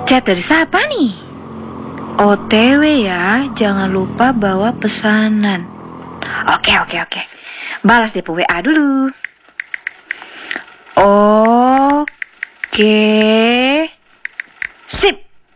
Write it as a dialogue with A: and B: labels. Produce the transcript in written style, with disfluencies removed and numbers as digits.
A: Chat dari siapa nih? OTW ya, jangan lupa bawa pesanan. Oke. Balas DP WA dulu. Oke.